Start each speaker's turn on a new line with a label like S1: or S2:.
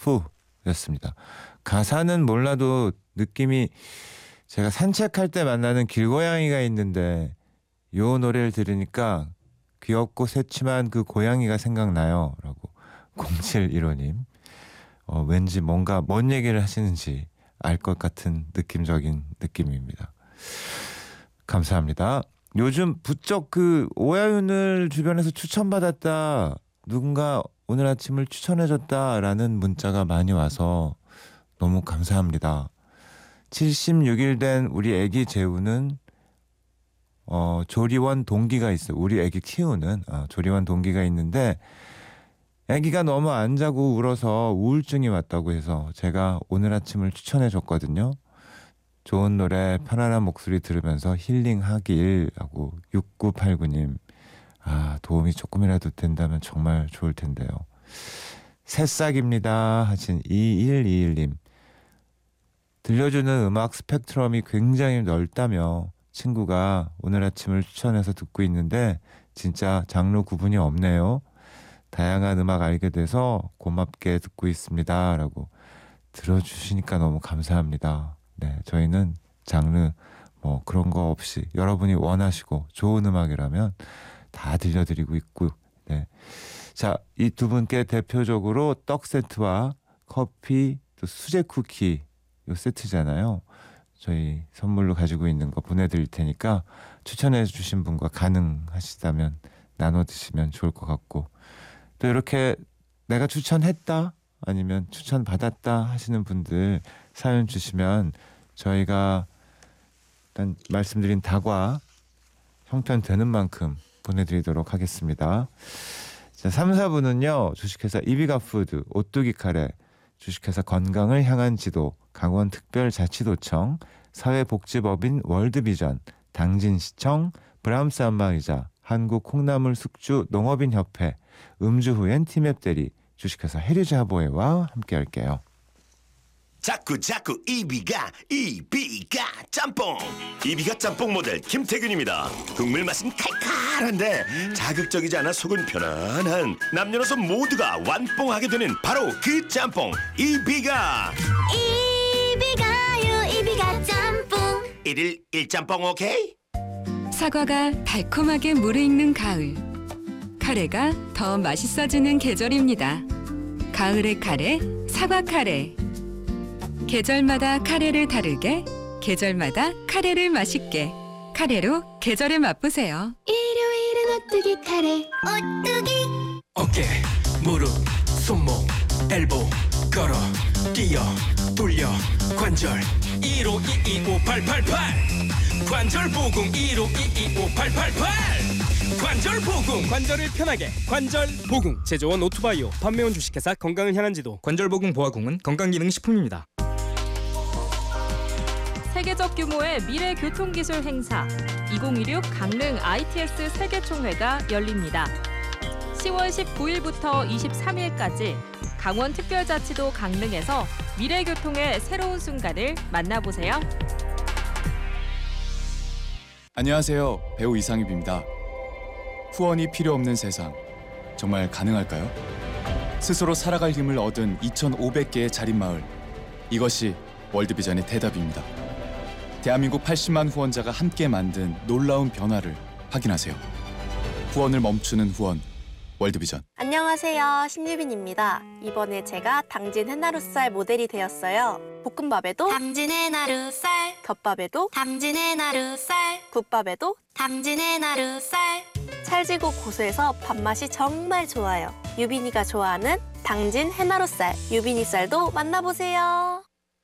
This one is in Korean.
S1: 였습니다. 가사는 몰라도 느낌이 제가 산책할 때 만나는 길고양이가 있는데 요 노래를 들으니까 귀엽고 새침한 그 고양이가 생각나요 라고 0715님 왠지 뭔가 뭔 얘기를 하시는지 알 것 같은 느낌적인 느낌입니다. 감사합니다. 요즘 부쩍 그 오하윤을 주변에서 추천받았다, 누군가 오늘 아침을 추천해줬다라는 문자가 많이 와서 너무 감사합니다. 76일 된 우리 애기 재우는 조리원 동기가 있어요. 우리 애기 키우는 조리원 동기가 있는데 애기가 너무 안 자고 울어서 우울증이 왔다고 해서 제가 오늘 아침을 추천해줬거든요. 좋은 노래 편안한 목소리 들으면서 힐링하길 하고 6989님 도움이 조금이라도 된다면 정말 좋을 텐데요. 새싹입니다 하신 2121님 들려주는 음악 스펙트럼이 굉장히 넓다며 친구가 오늘 아침을 추천해서 듣고 있는데 진짜 장르 구분이 없네요. 다양한 음악 알게 돼서 고맙게 듣고 있습니다 라고 들어주시니까 너무 감사합니다. 네, 저희는 장르 뭐 그런 거 없이 여러분이 원하시고 좋은 음악이라면 다 들려드리고 있고, 네. 자, 이 두 분께 대표적으로 떡 세트와 커피 또 수제 쿠키 요 세트잖아요. 저희 선물로 가지고 있는 거 보내드릴 테니까 추천해 주신 분과 가능하시다면 나눠 드시면 좋을 것 같고, 또 이렇게 내가 추천했다 아니면 추천받았다 하시는 분들 사연 주시면 저희가 일단 말씀드린 다과 형편되는 만큼 보내드리도록 하겠습니다. 자, 3, 4부는요. 주식회사 이비가푸드, 오뚜기 카레, 주식회사 건강을 향한 지도, 강원특별자치도청, 사회복지법인 월드비전, 당진시청, 브람스 안마의자, 한국콩나물 숙주 농업인협회, 음주후엔 티맵대리, 주식회사 해리자보에와 함께 할게요.
S2: 자꾸 이비가 짬뽕. 이비가 짬뽕 모델 김태균입니다. 국물 맛은 칼칼한데 자극적이지 않아 속은 편안한 남녀노소 모두가 완뽕하게 되는 바로 그 짬뽕 이비가 짬뽕. 1일 1짬뽕 오케이?
S3: 사과가 달콤하게 무르익는 가을. 카레가 더 맛있어지는 계절입니다. 가을의 카레, 사과 카레. 계절마다 카레를 다르게, 계절마다 카레를 맛있게. 카레로 계절을 맛보세요.
S4: 일요일은 오뚜기 카레. 오뚜기.
S5: 어깨, 무릎, 손목, 엘보, 걸어, 뛰어, 돌려, 관절 15225888 관절보공 15225888 관절보공.
S6: 관절을 편하게 관절보공. 제조원 오토바이오, 판매원 주식회사 건강을 향한 지도.
S7: 관절보공 보아공은 건강기능식품입니다.
S8: 세계적 규모의 미래교통기술 행사 2016 강릉 ITS 세계총회가 열립니다. 10월 19일부터 23일까지 강원특별자치도 강릉에서 미래교통의 새로운 순간을 만나보세요.
S9: 안녕하세요. 배우 이상엽입니다. 후원이 필요 없는 세상, 정말 가능할까요? 스스로 살아갈 힘을 얻은 2,500개의 자립마을, 이것이 월드비전의 대답입니다. 대한민국 80만 후원자가 함께 만든 놀라운 변화를 확인하세요. 후원을 멈추는 후원, 월드비전.
S10: 안녕하세요, 신유빈입니다. 이번에 제가 당진 해나루쌀 모델이 되었어요. 볶음밥에도
S4: 당진 해나루쌀,
S10: 덮밥에도
S4: 당진 해나루쌀,
S10: 국밥에도
S4: 당진 해나루쌀.
S10: 찰지고 고소해서 밥맛이 정말 좋아요. 유빈이가 좋아하는 당진 해나루쌀, 유빈이 쌀도 만나보세요.